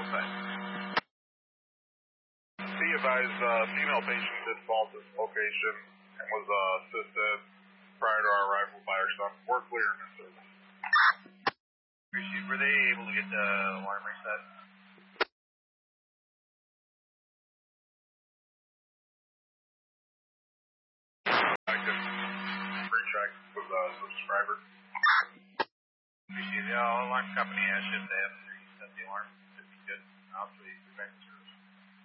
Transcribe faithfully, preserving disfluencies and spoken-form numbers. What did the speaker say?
Visual site. Be advised, uh, female patient did fall at this location and was uh, assisted prior to our arrival by our son. We're clear in this service. Appreciate it. Were they able to get the alarm reset? I could pre-check with the uh, subscriber. Appreciate it. Yeah, alarm company, I should have to reset the alarm. Should be good. Obviously, prevent